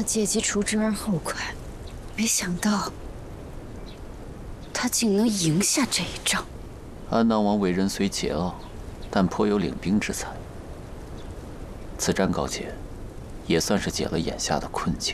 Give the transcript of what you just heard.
借机除之而后快，没想到他竟能赢下这一仗。 安南王为人虽桀骜，但颇有领兵之才。此战告捷，也算是解了眼下的困境。